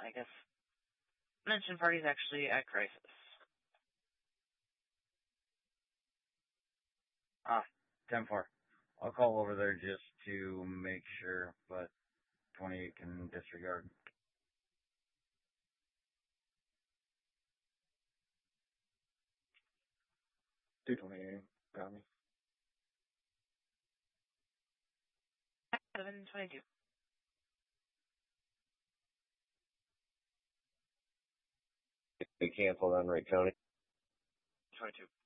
I guess mention party's actually at Crisis. 10-4. I'll call over there just to make sure, but 28 can disregard. 228. Got me. 722. They canceled on Wright County. 22.